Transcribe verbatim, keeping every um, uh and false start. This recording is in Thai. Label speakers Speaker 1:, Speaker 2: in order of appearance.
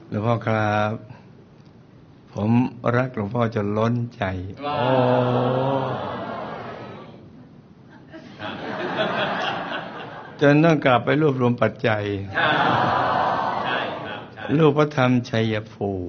Speaker 1: หลวงพ่อครับผมรักหลวงพ่อจนล้นใจโอ้จนต้องกลับไปรวบรวมปัจจัยรูปพระธรรมชัยภูมิ